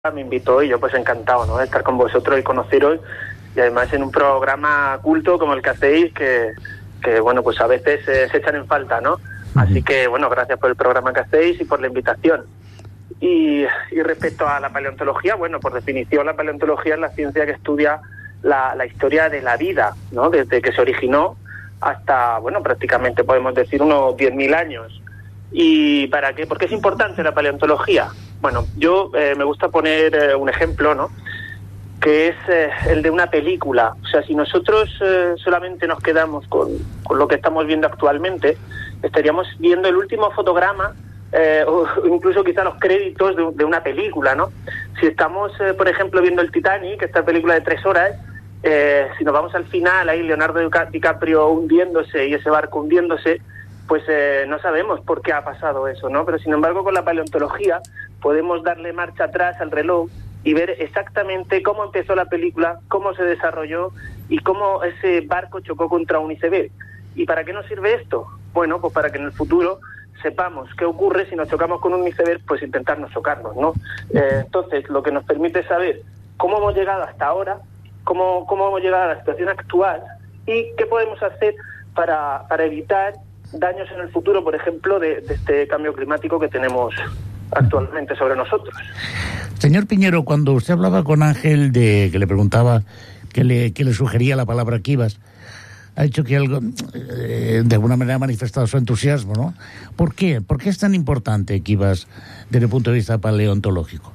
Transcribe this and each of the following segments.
me invitó y yo pues encantado, ¿no?, de estar con vosotros y conoceros, y además en un programa culto como el que hacéis, que bueno, pues a veces se echan en falta, ¿no? Así que bueno, gracias por el programa que hacéis y por la invitación. Y respecto a la paleontología, bueno, por definición la paleontología es la ciencia que estudia la historia de la vida, ¿no?, desde que se originó hasta, bueno, prácticamente podemos decir unos 10.000 años. ¿Y para qué? ¿Por qué es importante la paleontología? Bueno, yo me gusta poner un ejemplo, ¿no?, que es el de una película. O sea, si nosotros solamente nos quedamos con lo que estamos viendo actualmente, estaríamos viendo el último fotograma, o incluso quizá los créditos de una película, ¿no? Si estamos, por ejemplo, viendo el Titanic, esta película de 3 horas, si nos vamos al final, ahí Leonardo DiCaprio hundiéndose y ese barco hundiéndose, pues no sabemos por qué ha pasado eso, ¿no? Pero sin embargo con la paleontología podemos darle marcha atrás al reloj y ver exactamente cómo empezó la película, cómo se desarrolló y cómo ese barco chocó contra un iceberg. ¿Y para qué nos sirve esto? Bueno, pues para que en el futuro sepamos qué ocurre si nos chocamos con un iceberg, pues intentar no chocarnos, ¿no? Entonces, lo que nos permite saber cómo hemos llegado hasta ahora, cómo hemos llegado a la situación actual y qué podemos hacer para evitar daños en el futuro, por ejemplo, de este cambio climático que tenemos actualmente sobre nosotros. Señor Piñero, cuando usted hablaba con Ángel, que le preguntaba que le sugería la palabra Kivas, ha dicho que algo, de alguna manera ha manifestado su entusiasmo, ¿no? ¿Por qué? ¿Por qué es tan importante Kivas desde el punto de vista paleontológico?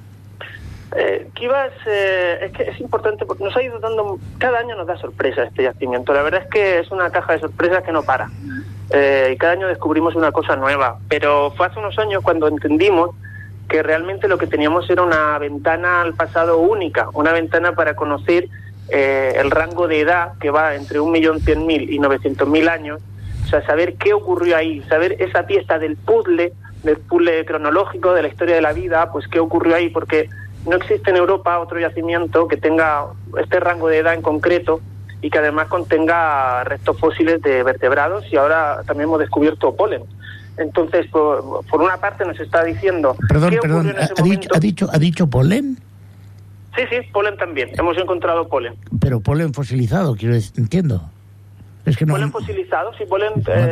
Kivas es que es importante porque nos ha ido dando, cada año nos da sorpresas este yacimiento. La verdad es que es una caja de sorpresas que no para. Y cada año descubrimos una cosa nueva. Pero fue hace unos años cuando entendimos que realmente lo que teníamos era una ventana al pasado única, una ventana para conocer el rango de edad que va entre 1.100.000 y 900.000 años. O sea, saber qué ocurrió ahí, saber esa pieza del puzzle cronológico de la historia de la vida, pues qué ocurrió ahí, porque no existe en Europa otro yacimiento que tenga este rango de edad en concreto y que además contenga restos fósiles de vertebrados, y ahora también hemos descubierto polen. Entonces, por una parte nos está diciendo... Perdón, en ese momento. ¿ha dicho polen? Sí, polen también. Hemos encontrado polen. Pero polen fosilizado, entiendo. Es que no... Polen fosilizado, sí, polen...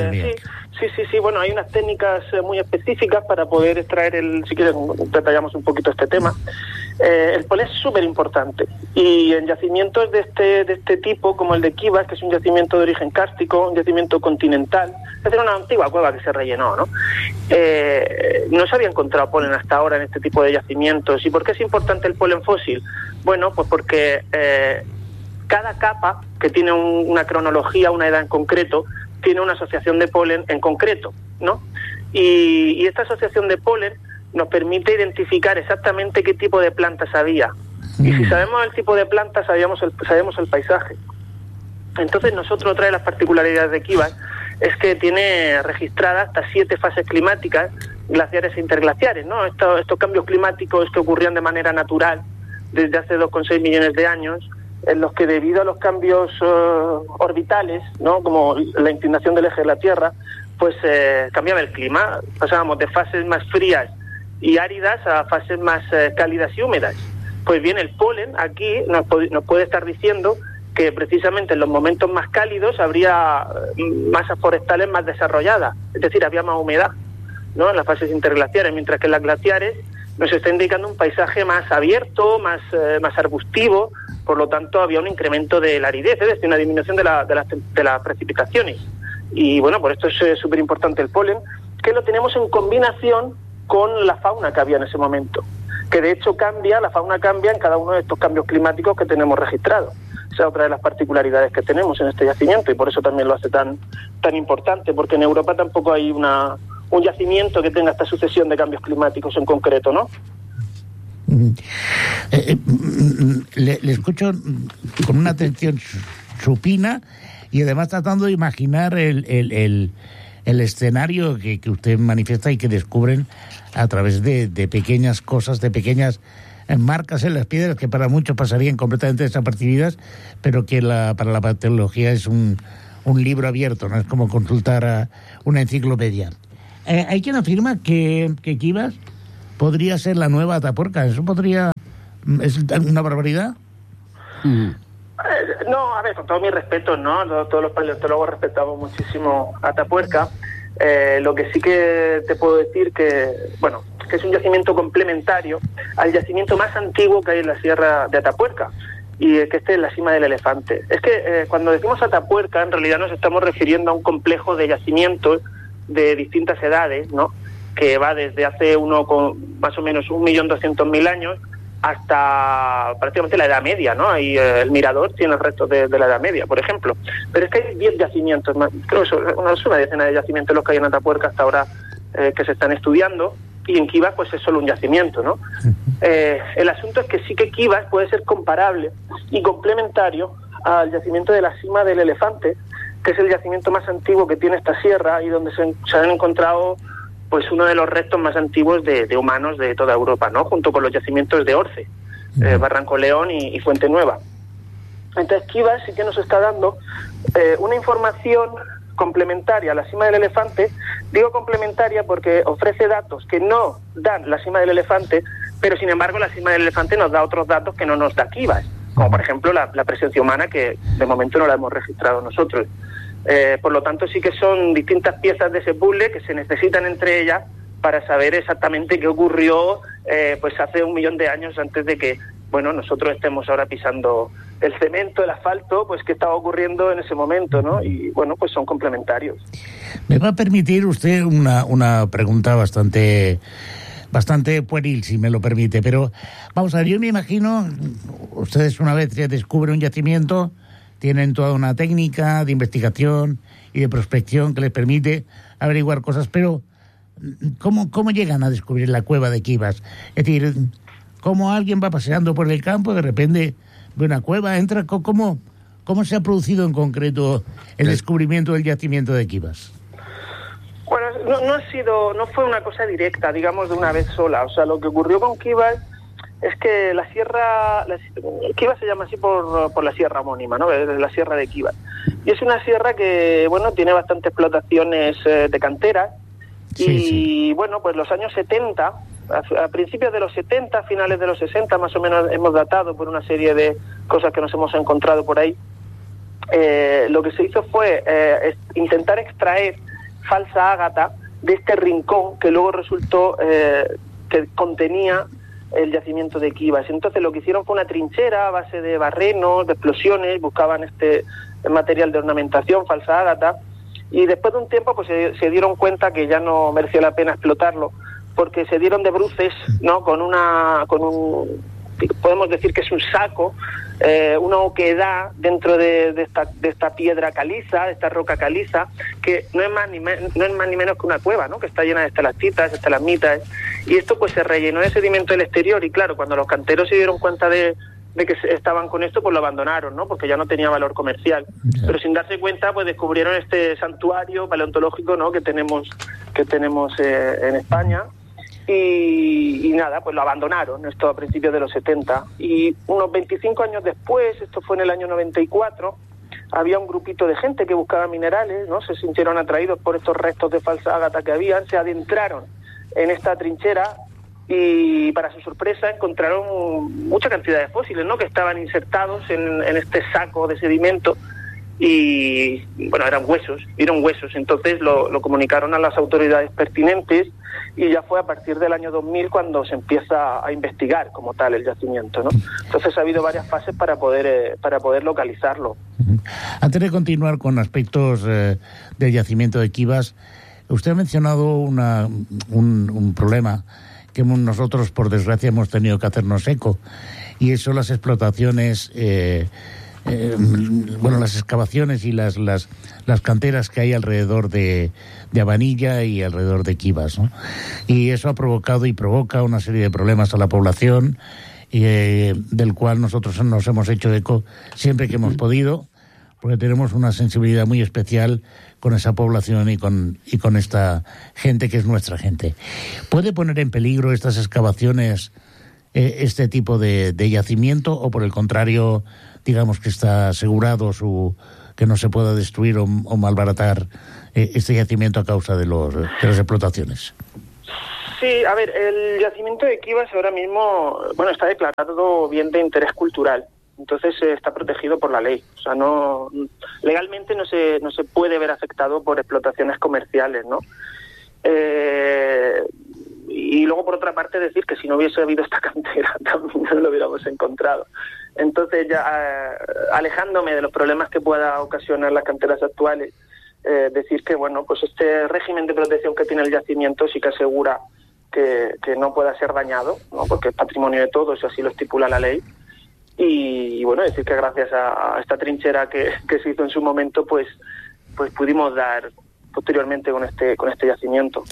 Sí. Bueno, hay unas técnicas muy específicas para poder extraer si quieres detallamos un poquito este tema. El polen es súper importante. Y en yacimientos de este tipo, como el de Kivas, que es un yacimiento de origen kárstico, un yacimiento continental, es decir, una antigua cueva que se rellenó, ¿no? No se había encontrado polen hasta ahora en este tipo de yacimientos. ¿Y por qué es importante el polen fósil? Bueno, pues porque cada capa, que tiene una cronología, una edad en concreto, tiene una asociación de polen en concreto, ¿no? Y esta asociación de polen nos permite identificar exactamente qué tipo de plantas había. Y si sabemos el tipo de plantas, sabemos el paisaje. Entonces nosotros, otra de las particularidades de Kivas es que tiene registradas hasta 7 fases climáticas, glaciares e interglaciares, ¿no? Estos cambios climáticos que ocurrían de manera natural desde hace 2,6 millones de años, en los que debido a los cambios orbitales, ¿no?, como la inclinación del eje de la Tierra, pues cambiaba el clima. Pasábamos de fases más frías y áridas a fases más cálidas y húmedas. Pues bien, el polen aquí nos puede estar diciendo que precisamente en los momentos más cálidos habría masas forestales más desarrolladas, es decir, había más humedad, ¿no?, en las fases interglaciares, mientras que en las glaciares nos está indicando un paisaje más abierto, más arbustivo. Por lo tanto había un incremento de la aridez, es decir, una disminución de las precipitaciones. Y bueno, por esto es súper importante el polen, que lo tenemos en combinación con la fauna que había en ese momento, que de hecho la fauna cambia en cada uno de estos cambios climáticos que tenemos registrados. Esa es otra de las particularidades que tenemos en este yacimiento, y por eso también lo hace tan importante, porque en Europa tampoco hay un yacimiento que tenga esta sucesión de cambios climáticos en concreto, ¿no? Le escucho con una atención supina y además tratando de imaginar el escenario que usted manifiesta y que descubren a través de pequeñas cosas, de pequeñas marcas en las piedras que para muchos pasarían completamente desapercibidas, pero que para la paleontología es un libro abierto, no es como consultar a una enciclopedia. Hay quien afirma que Kivas podría ser la nueva Atapuerca. ¿Eso podría... es una barbaridad? No, a ver, con todo mi respeto, ¿no? Todos los paleontólogos respetamos muchísimo Atapuerca. Lo que sí que te puedo decir que es un yacimiento complementario al yacimiento más antiguo que hay en la Sierra de Atapuerca, y que esté en la cima del Elefante. Es que cuando decimos Atapuerca, en realidad nos estamos refiriendo a un complejo de yacimientos de distintas edades, ¿no? Que va desde hace más o menos 1.200.000 años hasta prácticamente la Edad Media, ¿no? Ahí el Mirador tiene el resto de la Edad Media, por ejemplo. Pero es que hay 10 yacimientos, creo que son una decena de yacimientos los que hay en Atapuerca hasta ahora que se están estudiando, y en Quivas pues es solo un yacimiento, ¿no? El asunto es que sí que Quivas puede ser comparable y complementario al yacimiento de la cima del Elefante, que es el yacimiento más antiguo que tiene esta sierra y donde se han encontrado pues uno de los restos más antiguos de humanos de toda Europa, ¿no? Junto con los yacimientos de Orce, Barranco León y Fuente Nueva. Entonces Quivas sí que nos está dando una información complementaria a la cima del Elefante. Digo complementaria porque ofrece datos que no dan la cima del Elefante, pero sin embargo la cima del Elefante nos da otros datos que no nos da Quivas, como por ejemplo la presencia humana, que de momento no la hemos registrado nosotros. Por lo tanto sí que son distintas piezas de ese puzzle que se necesitan entre ellas para saber exactamente qué ocurrió pues hace 1.000.000 de años, antes de que nosotros estemos ahora pisando el cemento, el asfalto, pues qué estaba ocurriendo en ese momento, ¿no? Y pues son complementarios. Me va a permitir usted una pregunta bastante pueril, si me lo permite, pero vamos a ver, yo me imagino, ustedes una vez ya descubren un yacimiento, tienen toda una técnica de investigación y de prospección que les permite averiguar cosas, pero ¿cómo llegan a descubrir la cueva de Quivas? Es decir, ¿cómo alguien va paseando por el campo, de repente ve una cueva, entra? ¿Cómo se ha producido en concreto el descubrimiento del yacimiento de Quivas? Bueno, no fue una cosa directa, digamos, de una vez sola. O sea, lo que ocurrió con Quivas es que Quivas se llama así por la sierra homónima, ¿no? Es la sierra de Quivas. Y es una sierra que, tiene bastantes explotaciones de canteras. Sí. Pues los años 70, a principios de los 70, finales de los 60, más o menos hemos datado por una serie de cosas que nos hemos encontrado por ahí. Lo que se hizo fue intentar extraer falsa ágata de este rincón que luego resultó que contenía el yacimiento de Quivas. Entonces lo que hicieron fue una trinchera a base de barrenos, de explosiones, buscaban este material de ornamentación, falsa ágata, y después de un tiempo pues se dieron cuenta que ya no merecía la pena explotarlo, porque se dieron de bruces, ¿no? con un, podemos decir que es un saco, una oquedad dentro de esta piedra caliza, de esta roca caliza, que no es más ni menos que una cueva, ¿no? Que está llena de estalactitas, estalagmitas, y esto pues se rellenó de sedimento del exterior, y claro, cuando los canteros se dieron cuenta de que estaban con esto, pues lo abandonaron, ¿no? Porque ya no tenía valor comercial. Pero sin darse cuenta, pues descubrieron este santuario paleontológico, ¿no? que tenemos en España. Y nada, pues lo abandonaron, esto a principios de los 70. Y unos 25 años después, esto fue en el año 94, había un grupito de gente que buscaba minerales, ¿no? Se sintieron atraídos por estos restos de falsa ágata que habían, se adentraron en esta trinchera y, para su sorpresa, encontraron mucha cantidad de fósiles, ¿no? Que estaban insertados en este saco de sedimento. Y eran huesos. Entonces lo comunicaron a las autoridades pertinentes, y ya fue a partir del año 2000 cuando se empieza a investigar como tal el yacimiento, ¿no? Entonces ha habido varias fases para poder localizarlo. Antes de continuar con aspectos del yacimiento de Quivas, usted ha mencionado un problema que nosotros, por desgracia, hemos tenido que hacernos eco, y eso las explotaciones, las excavaciones y las canteras que hay alrededor de Abanilla y alrededor de Quivas, ¿no? Y eso ha provocado y provoca una serie de problemas a la población, del cual nosotros nos hemos hecho eco siempre que hemos podido, porque tenemos una sensibilidad muy especial con esa población y con esta gente que es nuestra gente. ¿Puede poner en peligro estas excavaciones este tipo de yacimiento, o por el contrario, digamos que está asegurado que no se pueda destruir o malbaratar este yacimiento a causa de las explotaciones? Sí, a ver, el yacimiento de Quivas ahora mismo, bueno, está declarado bien de interés cultural, entonces está protegido por la ley. O sea, no legalmente no se puede ver afectado por explotaciones comerciales, ¿no? Y luego, por otra parte, decir que si no hubiese habido esta cantera también no lo hubiéramos encontrado. Entonces, ya alejándome de los problemas que pueda ocasionar las canteras actuales, decir que, bueno, pues este régimen de protección que tiene el yacimiento sí que asegura que no pueda ser dañado, ¿no? Porque es patrimonio de todos y así lo estipula la ley. Y bueno, decir que gracias a esta trinchera que se hizo en su momento, pues pudimos dar posteriormente con este yacimiento.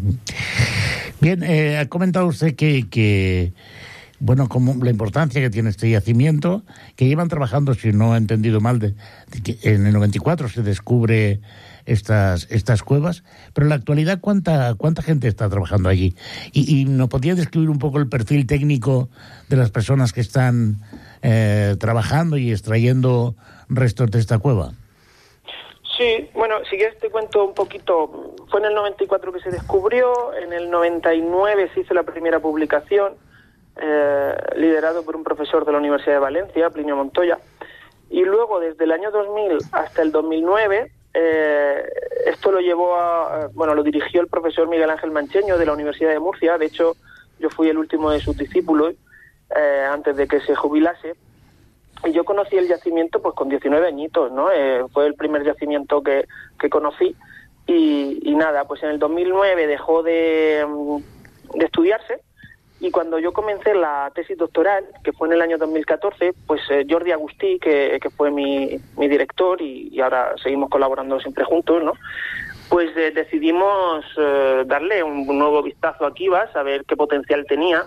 Bien, ha comentado usted que bueno, como la importancia que tiene este yacimiento, que llevan trabajando, si no he entendido mal, de que en el 94 se descubre estas cuevas, pero en la actualidad, ¿cuánta gente está trabajando allí? ¿Y nos podría describir un poco el perfil técnico de las personas que están trabajando y extrayendo restos de esta cueva? Sí, bueno, si quieres te cuento un poquito. Fue en el 94 que se descubrió, en el 99 se hizo la primera publicación, liderado por un profesor de la Universidad de Valencia, Plinio Montoya, y luego desde el año 2000 hasta el 2009, esto lo dirigió el profesor Miguel Ángel Mancheño de la Universidad de Murcia. De hecho, yo fui el último de sus discípulos antes de que se jubilase. Y yo conocí el yacimiento pues con 19 añitos, ¿no? Fue el primer yacimiento que conocí. Y nada, pues en el 2009 dejó de estudiarse. Y cuando yo comencé la tesis doctoral, que fue en el año 2014, pues Jordi Agustí, que fue mi director y ahora seguimos colaborando siempre juntos, ¿no? Pues decidimos darle un nuevo vistazo a Quivas, a ver qué potencial tenía.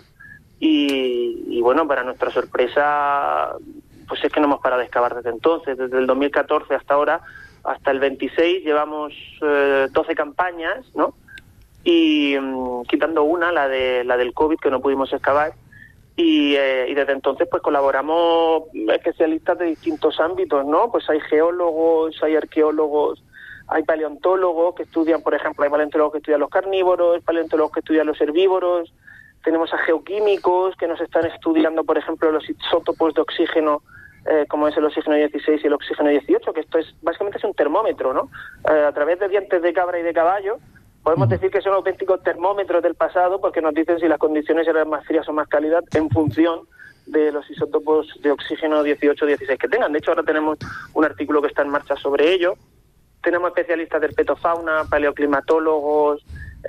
Y bueno, para nuestra sorpresa, pues es que no hemos parado de excavar desde entonces. Desde el 2014 hasta ahora, hasta el 26, llevamos 12 campañas, ¿no? Y quitando una, la del COVID, que no pudimos excavar, y desde entonces pues colaboramos especialistas de distintos ámbitos, ¿no? Pues hay geólogos, hay arqueólogos, hay paleontólogos que estudian, por ejemplo, hay paleontólogos que estudian los carnívoros, paleontólogos que estudian los herbívoros, tenemos a geoquímicos que nos están estudiando, por ejemplo, los isótopos de oxígeno, como es el oxígeno 16 y el oxígeno 18, que esto básicamente es un termómetro, ¿no? A través de dientes de cabra y de caballo, podemos decir que son auténticos termómetros del pasado, porque nos dicen si las condiciones eran más frías o más cálidas en función de los isótopos de oxígeno 18 o 16 que tengan. De hecho, ahora tenemos un artículo que está en marcha sobre ello. Tenemos especialistas de herpetofauna, paleoclimatólogos,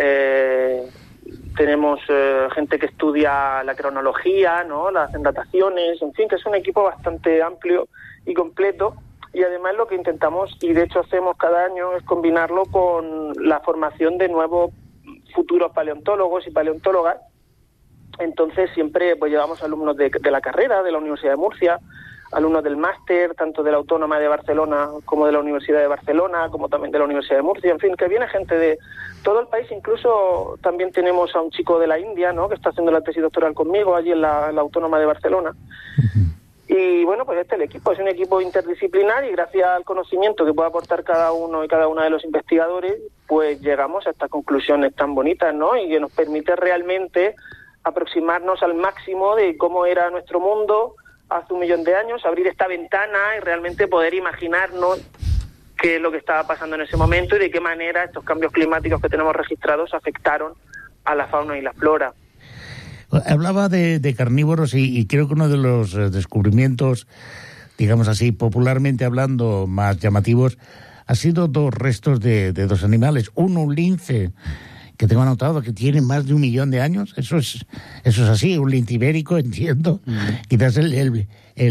tenemos gente que estudia la cronología, ¿no? Las dataciones, en fin, que es un equipo bastante amplio y completo. Y además lo que intentamos, y de hecho hacemos cada año, es combinarlo con la formación de nuevos futuros paleontólogos y paleontólogas. Entonces siempre pues llevamos alumnos de la carrera, de la Universidad de Murcia, alumnos del máster, tanto de la Autónoma de Barcelona como de la Universidad de Barcelona, como también de la Universidad de Murcia, en fin, que viene gente de todo el país. Incluso también tenemos a un chico de la India, ¿no?, que está haciendo la tesis doctoral conmigo allí en la Autónoma de Barcelona. Y bueno, pues el equipo es un equipo interdisciplinar, y gracias al conocimiento que puede aportar cada uno y cada una de los investigadores, pues llegamos a estas conclusiones tan bonitas, ¿no? Y que nos permite realmente aproximarnos al máximo de cómo era nuestro mundo hace 1 millón de años, abrir esta ventana y realmente poder imaginarnos qué es lo que estaba pasando en ese momento y de qué manera estos cambios climáticos que tenemos registrados afectaron a la fauna y la flora. Hablaba de carnívoros y creo que uno de los descubrimientos, digamos así, popularmente hablando, más llamativos, ha sido 2 restos de 2 animales. Uno, un lince, que tengo anotado que tiene más de 1 millón de años. Eso es así, un lince ibérico, entiendo. Quizás el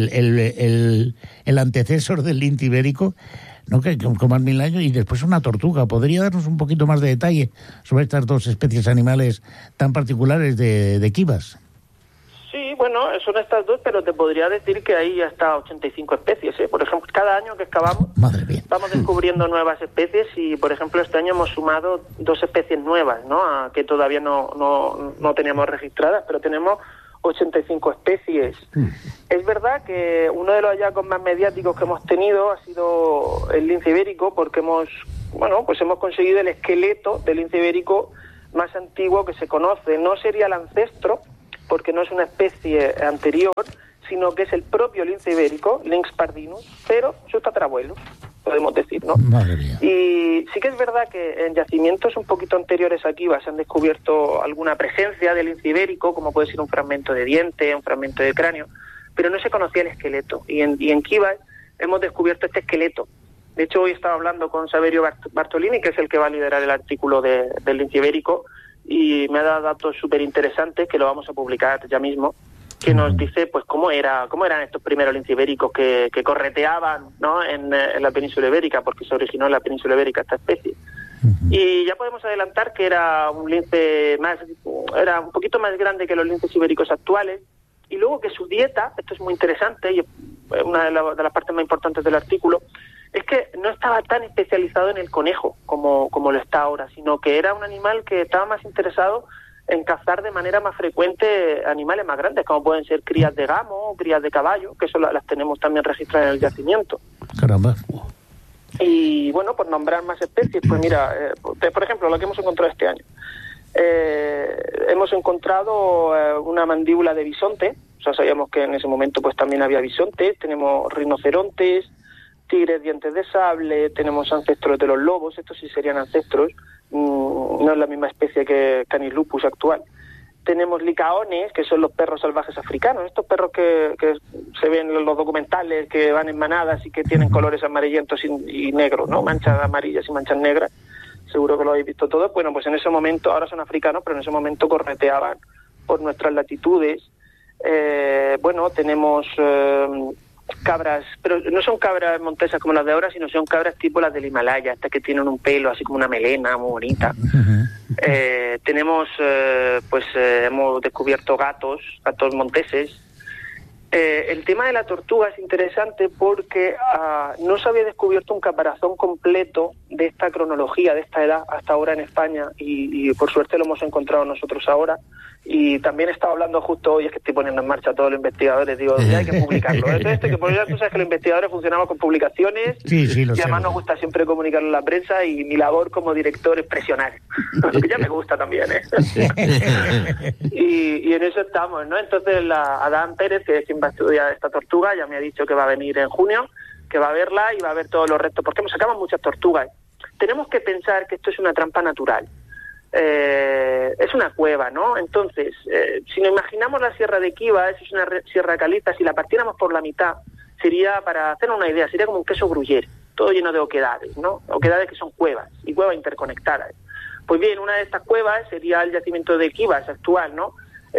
antecesor del lince ibérico, ¿no?, que con más 1000 años, y después una tortuga. ¿Podría darnos un poquito más de detalle sobre estas 2 especies animales tan particulares de Quivas? Sí, bueno, son estas 2, pero te podría decir que hay hasta 85 especies, ¿eh? Por ejemplo, cada año que excavamos, Madre mía, vamos descubriendo nuevas especies, y por ejemplo este año hemos sumado 2 especies nuevas, ¿no?, que todavía no teníamos registradas, pero tenemos 85 especies. Es verdad que uno de los hallazgos más mediáticos que hemos tenido ha sido el lince ibérico, porque hemos conseguido el esqueleto del lince ibérico más antiguo que se conoce. No sería el ancestro, porque no es una especie anterior, sino que es el propio lince ibérico, Lynx pardinus, pero su tatarabuelo, podemos decir, ¿no? Madre mía. Y sí que es verdad que en yacimientos un poquito anteriores a Kiva se han descubierto alguna presencia del lince ibérico, como puede ser un fragmento de diente, un fragmento de cráneo, pero no se conocía el esqueleto. Y en Kiva hemos descubierto este esqueleto. De hecho, hoy estaba hablando con Saverio Bartolini, que es el que va a liderar el artículo del lince ibérico, y me ha dado datos súper interesantes que lo vamos a publicar ya mismo, que nos dice pues cómo eran estos primeros lince ibéricos que correteaban, ¿no?, en la península ibérica, porque se originó en la península ibérica esta especie. Y ya podemos adelantar que era un lince era un poquito más grande que los linces ibéricos actuales, y luego que su dieta, esto es muy interesante y es una de las partes más importantes del artículo, es que no estaba tan especializado en el conejo como lo está ahora, sino que era un animal que estaba más interesado en cazar de manera más frecuente animales más grandes, como pueden ser crías de gamo o crías de caballo, que eso las tenemos también registradas en el yacimiento. Caramba. Y bueno, por nombrar más especies, pues mira, por ejemplo, lo que hemos encontrado este año. Hemos encontrado una mandíbula de bisonte, o sea, sabíamos que en ese momento pues también había bisontes, tenemos rinocerontes, tigres dientes de sable, tenemos ancestros de los lobos, estos sí serían ancestros, no es la misma especie que Canis lupus actual. Tenemos licaones, que son los perros salvajes africanos, estos perros que se ven en los documentales, que van en manadas y que tienen colores amarillentos y negros, ¿no? Manchas amarillas y manchas negras, seguro que lo habéis visto todos. Bueno, pues en ese momento, ahora son africanos, pero en ese momento correteaban por nuestras latitudes. Bueno, tenemos cabras, pero no son cabras monteses como las de ahora, sino son cabras tipo las del Himalaya, estas que tienen un pelo así como una melena muy bonita. Tenemos, hemos descubierto gatos monteses. El tema de la tortuga es interesante porque no se había descubierto un caparazón completo de esta cronología, de esta edad, hasta ahora en España, y por suerte lo hemos encontrado nosotros ahora. Y también he estado hablando justo hoy, es que estoy poniendo en marcha a todos los investigadores, digo, ya hay que publicarlo. Que por tú sabes que los investigadores funcionamos con publicaciones, sí, y además nos gusta siempre comunicarlo en la prensa, y mi labor como director es presionar, que ya me gusta también, y en eso estamos, ¿no? Entonces Adán Pérez, que es quien va a estudiar esta tortuga, ya me ha dicho que va a venir en junio, que va a verla y va a ver todos los restos, porque hemos sacado muchas tortugas. Tenemos que pensar que esto es una trampa natural. Es una cueva, ¿no? Entonces, si nos imaginamos la Sierra de Kiva, es una sierra caliza, si la partiéramos por la mitad, sería, para hacer una idea, sería como un queso gruyere, todo lleno de oquedades, ¿no? Oquedades que son cuevas, y cuevas interconectadas. Pues bien, una de estas cuevas sería el yacimiento de Kivas actual, ¿no?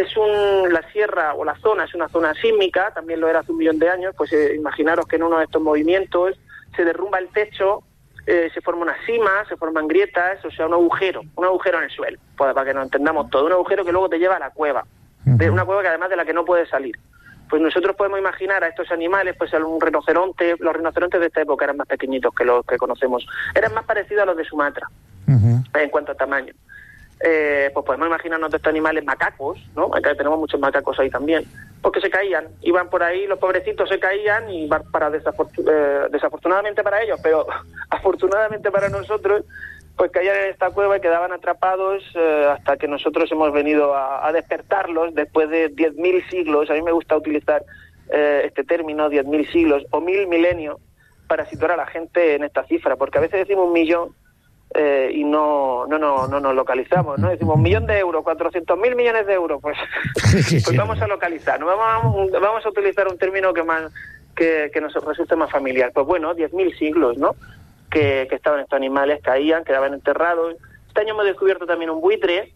La sierra o la zona es una zona sísmica, también lo era hace 1 millón de años, pues imaginaros que en uno de estos movimientos se derrumba el techo, se forma una sima, se forman grietas, o sea, un agujero en el suelo, pues, para que nos entendamos todo, un agujero que luego te lleva a la cueva, de una cueva que además de la que no puedes salir. Pues nosotros podemos imaginar a estos animales, pues un rinoceronte, los rinocerontes de esta época eran más pequeñitos que los que conocemos, eran más parecidos a los de Sumatra, en cuanto a tamaño. Pues podemos imaginarnos de estos animales macacos, ¿no? Acá tenemos muchos macacos ahí también, porque se caían, iban por ahí, los pobrecitos se caían y desafortunadamente para ellos, pero afortunadamente para nosotros, pues caían en esta cueva y quedaban atrapados hasta que nosotros hemos venido a despertarlos después de 10.000 siglos. A mí me gusta utilizar este término, 10.000 siglos o 1.000 milenios, para situar a la gente en esta cifra, porque a veces decimos 1 millón y no nos localizamos, ¿no? Decimos 1 millón de euros, 400.000 millones de euros, pues, pues vamos a localizar, ¿no? Vamos a utilizar un término que nos resulte más familiar. Pues bueno, 10.000 siglos, ¿no? Que estaban estos animales, caían, quedaban enterrados. Este año hemos descubierto también un buitre.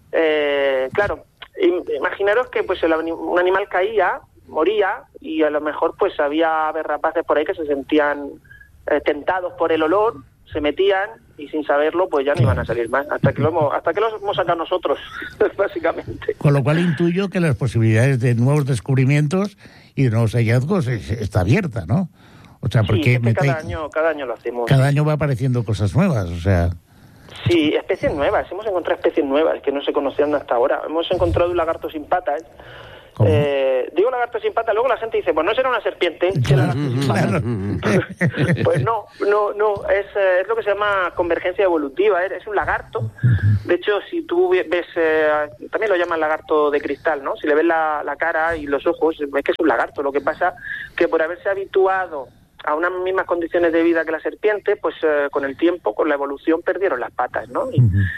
Claro, imaginaros que pues un animal caía, moría, y a lo mejor pues había rapaces por ahí que se sentían tentados por el olor, se metían y sin saberlo pues ya no iban a salir más, hasta que los hemos sacado nosotros, básicamente. Con lo cual intuyo que las posibilidades de nuevos descubrimientos y de nuevos hallazgos está abierta, ¿no? O sea, porque sí, cada año lo hacemos. Cada año va apareciendo cosas nuevas, o sea. Sí, especies nuevas, hemos encontrado especies nuevas que no se conocían hasta ahora. Hemos encontrado un lagarto sin patas, Digo lagarto sin patas, luego la gente dice, pues no será una serpiente. Claro. Pues no, es lo que se llama convergencia evolutiva, es un lagarto. De hecho, si tú ves, también lo llaman lagarto de cristal, ¿no? Si le ves la cara y los ojos, ves que es un lagarto. Lo que pasa que por haberse habituado a unas mismas condiciones de vida que la serpiente, pues con el tiempo, con la evolución, perdieron las patas, ¿no?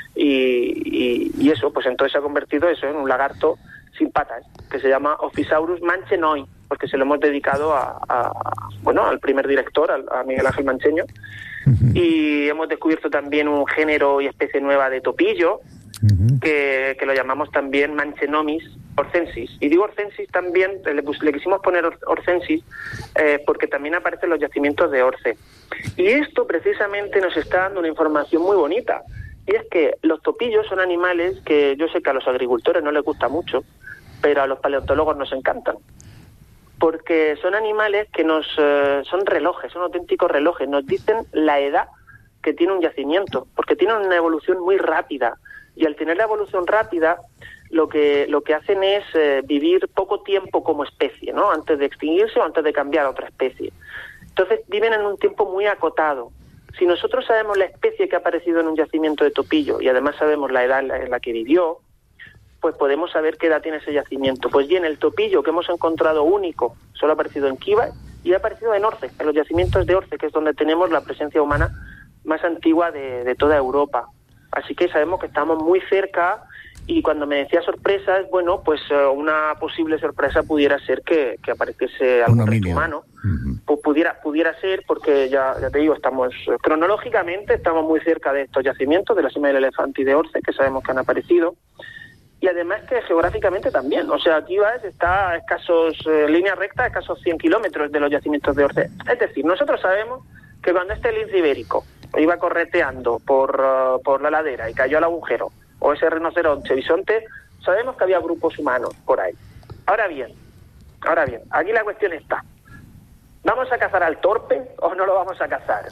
Y eso, pues entonces se ha convertido eso en un lagarto sin patas, que se llama Ophisaurus manchenoi, porque se lo hemos dedicado al primer director, a Miguel Ángel Mancheño, y hemos descubierto también un género y especie nueva de topillo, que lo llamamos también Manchenomis orcensis. Y digo orcensis también, le quisimos poner orcensis porque también aparecen los yacimientos de orce. Y esto precisamente nos está dando una información muy bonita, y es que los topillos son animales que yo sé que a los agricultores no les gusta mucho, pero a los paleontólogos nos encantan, porque son animales que son relojes, son auténticos relojes, nos dicen la edad que tiene un yacimiento, porque tienen una evolución muy rápida, y al tener la evolución rápida, lo que hacen es vivir poco tiempo como especie, ¿no? Antes de extinguirse o antes de cambiar a otra especie. Entonces viven en un tiempo muy acotado. Si nosotros sabemos la especie que ha aparecido en un yacimiento de topillo y además sabemos la edad en la que vivió, pues podemos saber qué edad tiene ese yacimiento. Pues bien, el topillo que hemos encontrado único solo ha aparecido en Kívar y ha aparecido en Orce, en los yacimientos de Orce, que es donde tenemos la presencia humana más antigua de toda Europa. Así que sabemos que estamos muy cerca, y cuando me decía sorpresas, bueno, pues una posible sorpresa pudiera ser que apareciese algún resto humano. Pues pudiera ser, porque ya te digo, cronológicamente estamos muy cerca de estos yacimientos, de la Cima del Elefante y de Orce, que sabemos que han aparecido, y además que geográficamente también. O sea, Kívar está a línea recta, a escasos 100 kilómetros de los yacimientos de Orce. Es decir, nosotros sabemos que cuando este lince ibérico iba correteando por la ladera y cayó al agujero, o ese rinoceronte bisonte, sabemos que había grupos humanos por ahí. Ahora bien, aquí la cuestión está: ¿vamos a cazar al torpe o no lo vamos a cazar?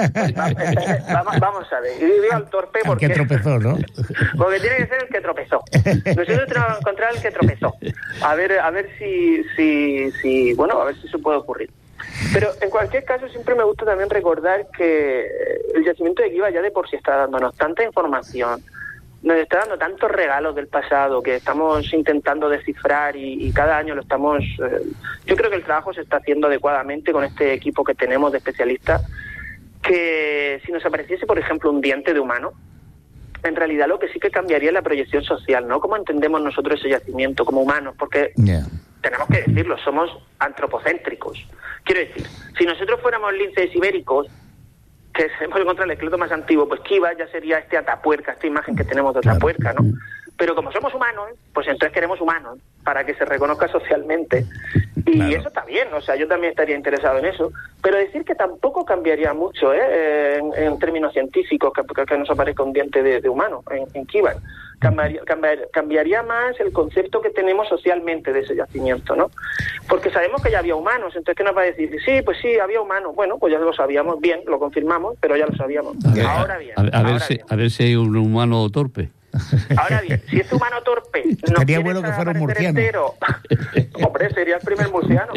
Vamos a ver. Y digo al torpe porque... El que tropezó, ¿no? Porque tiene que ser el que tropezó. Nosotros tenemos que encontrar el que tropezó. A ver si se puede ocurrir. Pero en cualquier caso siempre me gusta también recordar que el yacimiento de Kívar ya de por sí está dándonos tanta información, nos está dando tantos regalos del pasado que estamos intentando descifrar, y cada año lo estamos... yo creo que el trabajo se está haciendo adecuadamente con este equipo que tenemos de especialistas, que si nos apareciese, por ejemplo, un diente de humano, en realidad lo que sí que cambiaría es la proyección social, ¿no? ¿Cómo entendemos nosotros ese yacimiento como humanos? Porque tenemos que decirlo, somos antropocéntricos. Quiero decir, si nosotros fuéramos linces ibéricos, que hemos encontrado el esqueleto más antiguo, pues Kívar ya sería Atapuerca, esta imagen que tenemos de Atapuerca, ¿no? Pero como somos humanos, pues entonces queremos humanos, para que se reconozca socialmente. Y eso está bien, o sea, yo también estaría interesado en eso. Pero decir que tampoco cambiaría mucho, en términos científicos, que nos aparezca un diente de humano en Kívar. Cambiaría más el concepto que tenemos socialmente de ese yacimiento, ¿no? Porque sabemos que ya había humanos, entonces ¿qué nos va a decir? Sí, pues sí, había humanos. Bueno, pues ya lo sabíamos bien, lo confirmamos, pero ya lo sabíamos. Ahora bien. A ver si hay un humano torpe. Ahora bien, si ese humano torpe no sería bueno que fuera un murciano entero, hombre, sería el primer murciano.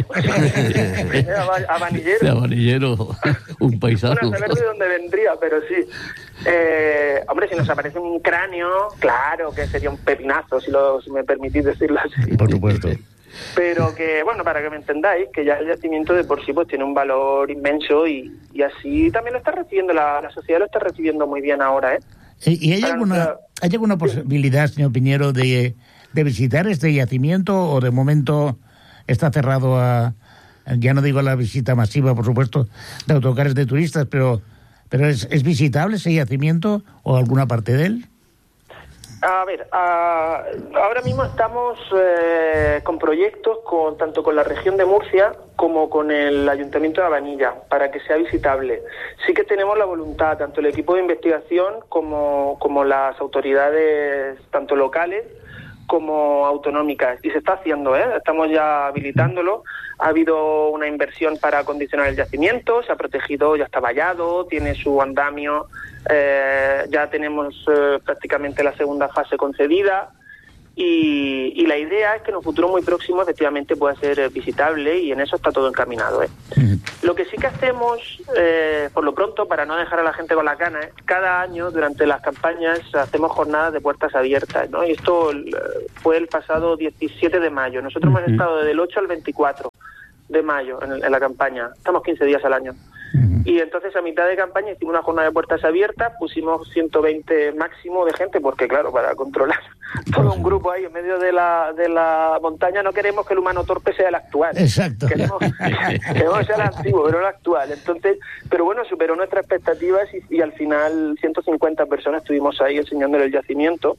Abanillero, un paisano. Bueno, saber de dónde vendría, pero sí. Hombre, si nos aparece un cráneo, claro que sería un pepinazo, si me permitís decirlo así. Por supuesto. Pero que, bueno, para que me entendáis, que ya el yacimiento de por sí pues tiene un valor inmenso, y así también lo está recibiendo, la sociedad lo está recibiendo muy bien ahora, ¿eh? ¿Y hay alguna posibilidad, señor Piñero, de visitar este yacimiento, o de momento está cerrado ya no digo a la visita masiva, por supuesto, de autocares de turistas, pero ¿es visitable ese yacimiento o alguna parte de él? A ver, ahora mismo estamos con proyectos tanto con la región de Murcia como con el Ayuntamiento de Abanilla para que sea visitable. Sí que tenemos la voluntad, tanto el equipo de investigación como las autoridades, tanto locales como autonómicas, y se está haciendo, estamos ya habilitándolo. Ha habido una inversión para acondicionar el yacimiento, se ha protegido, ya está vallado, tiene su andamio, ya tenemos prácticamente la segunda fase concedida, Y la idea es que en un futuro muy próximo efectivamente pueda ser visitable, y en eso está todo encaminado. Lo que sí que hacemos, por lo pronto, para no dejar a la gente con las ganas, cada año durante las campañas hacemos jornadas de puertas abiertas, ¿no? Y esto fue el pasado 17 de mayo. Nosotros hemos estado desde el 8 al 24 de mayo en la campaña. Estamos 15 días al año. Y entonces a mitad de campaña hicimos una jornada de puertas abiertas, pusimos 120 máximo de gente, porque claro, para controlar todo un grupo ahí en medio de la montaña, no queremos que el humano torpe sea el actual. Exacto. Queremos que sea el antiguo, pero no el actual. Entonces, pero bueno, superó nuestras expectativas y al final 150 personas estuvimos ahí enseñándole el yacimiento.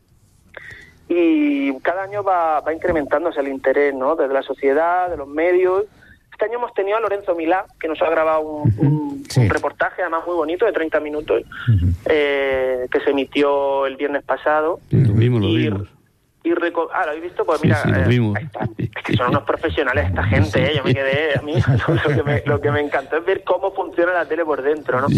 Y cada año va incrementándose el interés, ¿no? Desde la sociedad, de los medios. Este año hemos tenido a Lorenzo Milá, que nos ha grabado un reportaje, además muy bonito, de 30 minutos, que se emitió el viernes pasado. Sí, lo vimos. ¿lo habéis visto? Pues mira, sí, lo vimos. Es que son unos profesionales esta gente, yo me quedé, a mí lo que me encantó es ver cómo funciona la tele por dentro, ¿no? Sí.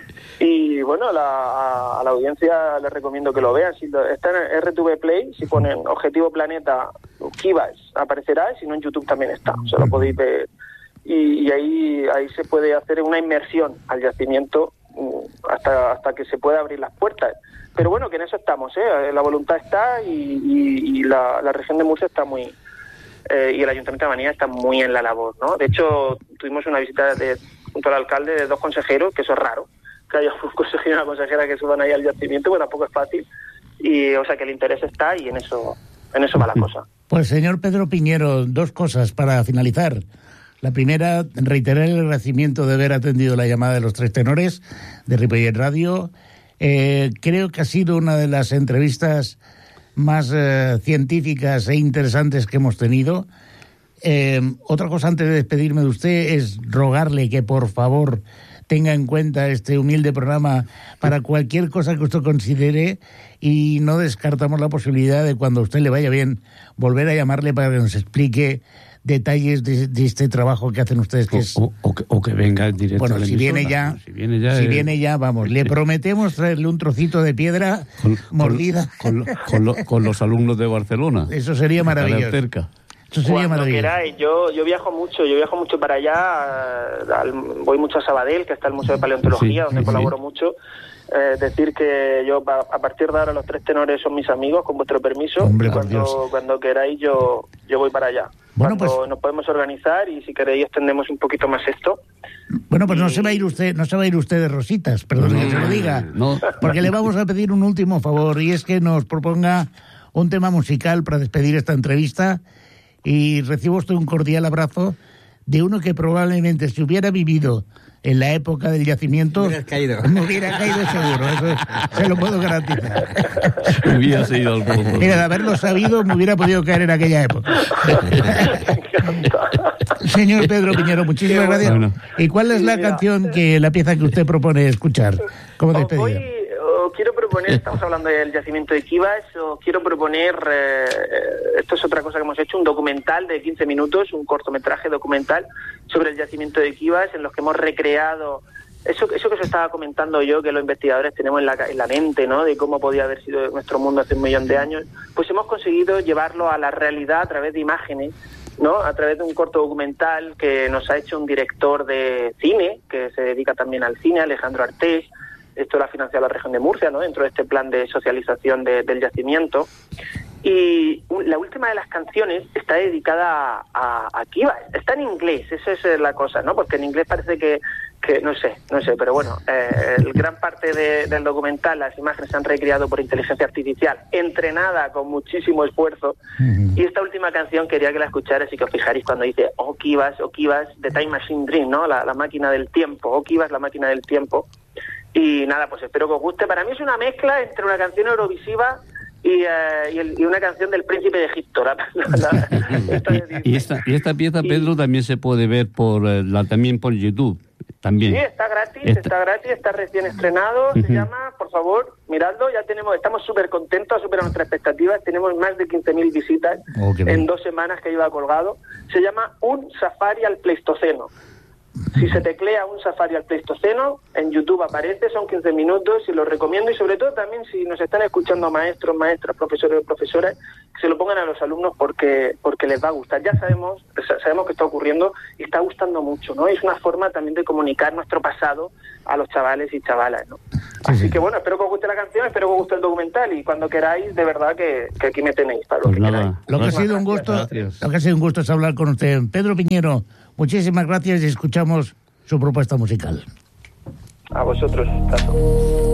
Y bueno, a la audiencia les recomiendo que lo vean. Si está en RTV Play, si ponen Objetivo Planeta Kivas, aparecerá, si no en YouTube también está, se lo podéis ver. Y ahí se puede hacer una inmersión al yacimiento hasta que se pueda abrir las puertas. Pero bueno, que en eso estamos, la voluntad está y la región de Murcia está muy... y el Ayuntamiento de Manilla está muy en la labor, ¿no? De hecho, tuvimos una visita junto al alcalde de 2 consejeros, que eso es raro, que haya un consejero y una consejera que suban ahí al yacimiento, bueno, tampoco es fácil. Y, o sea, que el interés está y en eso va la cosa. Pues, señor Pedro Piñero, 2 cosas para finalizar. La primera, reiterar el agradecimiento de haber atendido la llamada de los 3 tenores de Ripollet Radio. Creo que ha sido una de las entrevistas más científicas e interesantes que hemos tenido. Otra cosa antes de despedirme de usted es rogarle que por favor tenga en cuenta este humilde programa para cualquier cosa que usted considere, y no descartamos la posibilidad de, cuando a usted le vaya bien, volver a llamarle para que nos explique detalles de este trabajo que hacen ustedes, que es... o que venga en directo. Bueno, si viene ya, vamos, le prometemos traerle un trocito de piedra mordida. Con los alumnos de Barcelona. Eso sería maravilloso. Cerca. Eso sería Cuando maravilloso. queráis, yo viajo mucho para allá, voy mucho a Sabadell, que está el Museo de Paleontología, donde colaboro mucho. Decir que yo a partir de ahora los 3 tenores son mis amigos, con vuestro permiso. Hombre, cuando queráis yo voy para allá. Bueno, cuando pues, nos podemos organizar, y si queréis extendemos un poquito más esto. Bueno, pues no se va a ir usted de rositas, perdón que se lo diga. No. Porque le vamos a pedir un último favor, y es que nos proponga un tema musical para despedir esta entrevista. Y recibo usted un cordial abrazo de uno que probablemente, si hubiera vivido en la época del yacimiento, me hubiera caído seguro, eso se lo puedo garantizar. Hubiera ido al pozo. Mira, de haberlo sabido, me hubiera podido caer en aquella época. Señor Pedro Piñero, muchísimas gracias. Bueno. ¿Y cuál es la pieza que usted propone escuchar como despedida? Quiero proponer, estamos hablando del yacimiento de Kivas, quiero proponer, esto es otra cosa que hemos hecho, un documental de 15 minutos, un cortometraje documental sobre el yacimiento de Kivas, en los que hemos recreado eso que os estaba comentando yo, que los investigadores tenemos en la mente, ¿no?, de cómo podía haber sido nuestro mundo hace 1 millón de años. Pues hemos conseguido llevarlo a la realidad a través de imágenes, ¿no?, a través de un corto documental que nos ha hecho un director de cine, que se dedica también al cine, Alejandro Artés. Esto lo ha financiado la región de Murcia, ¿no?, dentro de este plan de socialización del yacimiento. Y la última de las canciones está dedicada a Kivas. Está en inglés, esa es la cosa, ¿no? Porque en inglés parece que no sé, pero bueno, gran parte del documental, las imágenes se han recreado por inteligencia artificial, entrenada con muchísimo esfuerzo. Y esta última canción quería que la escucharais y que os fijaréis cuando dice "Oh Kivas, The Time Machine Dream", ¿no? La máquina del tiempo, "Oh Kivas, la máquina del tiempo". Y nada, pues espero que os guste. Para mí es una mezcla entre una canción eurovisiva y una canción del Príncipe de Egipto. Y esta pieza, Pedro, también se puede ver también por YouTube. También. Sí, está gratis, está recién estrenado. Se llama, por favor, miradlo. Estamos súper contentos, superado nuestras expectativas. Tenemos más de 15.000 visitas en 2 semanas que lleva colgado. Se llama Un Safari al Pleistoceno. Si se teclea un safari al Pleistoceno, en YouTube aparece, son 15 minutos y lo recomiendo, y sobre todo también si nos están escuchando maestros, maestras, profesores o profesoras, que se lo pongan a los alumnos porque les va a gustar. Ya sabemos que está ocurriendo y está gustando mucho, ¿no? Es una forma también de comunicar nuestro pasado a los chavales y chavalas, ¿no? Así que bueno, espero que os guste la canción, espero que os guste el documental, y cuando queráis, de verdad que aquí me tenéis para lo que queráis. Lo que ha sido un gusto es hablar con usted. Pedro Piñero, muchísimas gracias y escuchamos su propuesta musical. A vosotros, Tato.